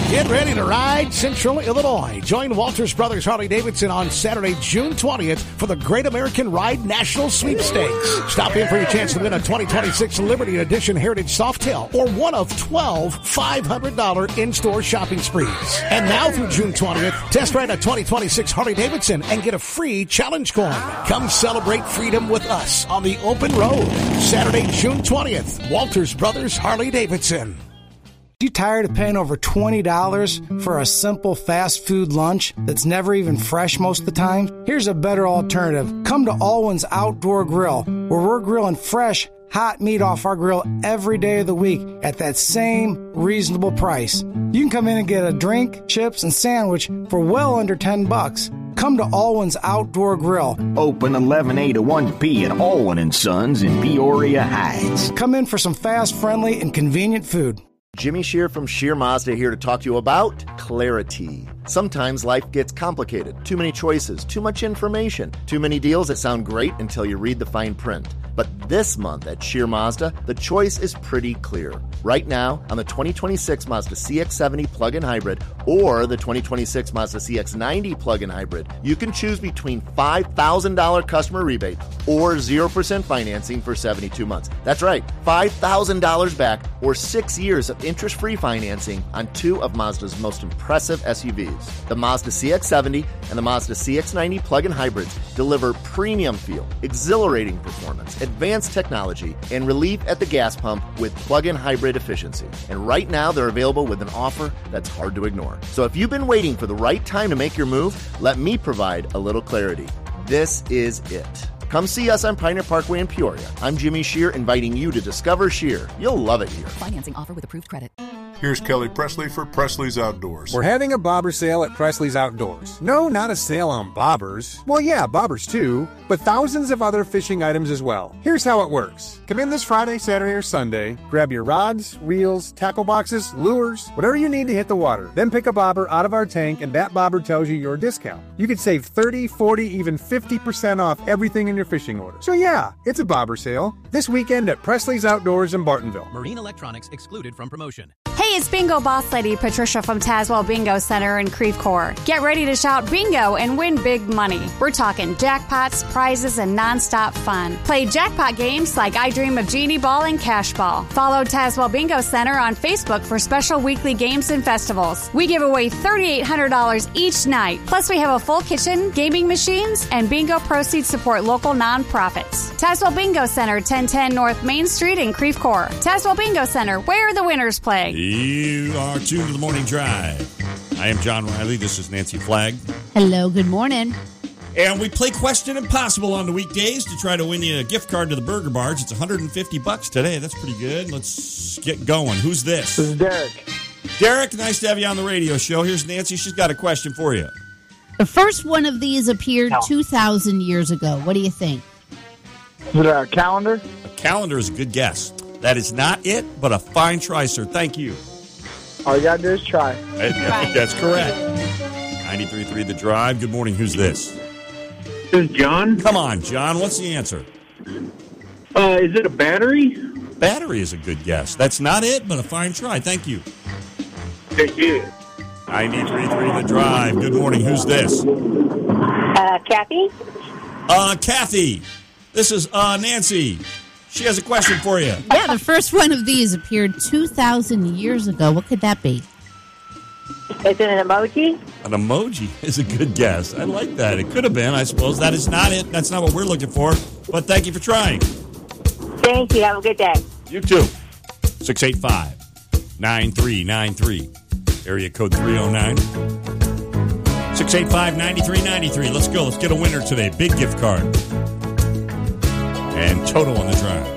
Get ready to ride Central Illinois. Join Walters Brothers Harley-Davidson on Saturday, June 20th for the Great American Ride National Sweepstakes. Stop in for your chance to win a 2026 Liberty Edition Heritage Softail or one of 12 $500 in-store shopping sprees. And now through June 20th, test ride a 2026 Harley-Davidson and get a free challenge coin. Come celebrate freedom with us on the open road. Saturday, June 20th, Walters Brothers Harley-Davidson. You tired of paying over $20 for a simple fast food lunch that's never even fresh most of the time? Here's a better alternative. Come to Alwyn's Outdoor Grill, where we're grilling fresh, hot meat off our grill every day of the week at that same reasonable price. You can come in and get a drink, chips, and sandwich for well under $10. Come to Alwyn's Outdoor Grill. Open 11A to 1P at Alwyn & Sons in Peoria Heights. Come in for some fast, friendly, and convenient food. Jimmy Shear from Shear Mazda here to talk to you about clarity. Sometimes life gets complicated. Too many choices, too much information, too many deals that sound great until you read the fine print. But this month at Shear Mazda, the choice is pretty clear. Right now, on the 2026 Mazda CX-70 plug-in hybrid or the 2026 Mazda CX-90 plug-in hybrid, you can choose between $5,000 customer rebate or 0% financing for 72 months. That's right, $5,000 back or 6 years of interest-free financing on two of Mazda's most impressive SUVs. The Mazda CX-70 and the Mazda CX-90 plug-in hybrids deliver premium feel, exhilarating performance, advanced technology, and relief at the gas pump with plug-in hybrid efficiency. And right now, they're available with an offer that's hard to ignore. So if you've been waiting for the right time to make your move, let me provide a little clarity. This is it. Come see us on Pioneer Parkway in Peoria. I'm Jimmy Shear, inviting you to discover Shear. You'll love it here. Financing offer with approved credit. Here's Kelly Presley for Presley's Outdoors. We're having a bobber sale at Presley's Outdoors. No, not a sale on bobbers. Well, yeah, bobbers too, but thousands of other fishing items as well. Here's how it works. Come in this Friday, Saturday, or Sunday, grab your rods, reels, tackle boxes, lures, whatever you need to hit the water. Then pick a bobber out of our tank, and that bobber tells you your discount. You could save 30, 40, even 50% off everything in your fishing order. So yeah, it's a bobber sale. This weekend at Presley's Outdoors in Bartonville. Marine electronics excluded from promotion. Hey, it's Bingo Boss Lady Patricia from Tazewell Bingo Center in Creve Coeur. Get ready to shout bingo and win big money. We're talking jackpots, prizes, and nonstop fun. Play jackpot games like I Dream of Genie Ball and Cash Ball. Follow Tazewell Bingo Center on Facebook for special weekly games and festivals. We give away $3,800 each night. Plus, we have a full kitchen, gaming machines, and bingo proceeds support local nonprofits. Tazewell Bingo Center, 1010 North Main Street in Creve Coeur. Tazewell Bingo Center, where the winners play. You are tuned to the Morning Drive. I am John Riley. This is Nancy Flagg. Hello, good morning. And we play Question Impossible on the weekdays to try to win you a gift card to the Burger Bars. It's $150 today. That's pretty good. Let's get going. Who's this? This is Derek. Derek, nice to have you on the radio show. Here's Nancy. She's got a question for you. The first one of these appeared 2,000 years ago. What do you think? Is it a calendar? A calendar is a good guess. That is not it, but a fine try, sir. Thank you. All you got to do is try. That's correct. 93.3 The Drive. Good morning. Who's this? This is John. Come on, John. What's the answer? Is it a battery? Battery is a good guess. That's not it, but a fine try. Thank you. Thank you. 93.3 The Drive. Good morning. Who's this? Kathy. Kathy. This is Nancy. She has a question for you. Yeah, the first one of these appeared 2,000 years ago. What could that be? Is it an emoji? An emoji is a good guess. I like that. It could have been, I suppose. That is not it. That's not what we're looking for. But thank you for trying. Thank you. Have a good day. You too. 685-9393. Area code 309. 685-9393. Let's go. Let's get a winner today. Big gift card. And Toto on the drive.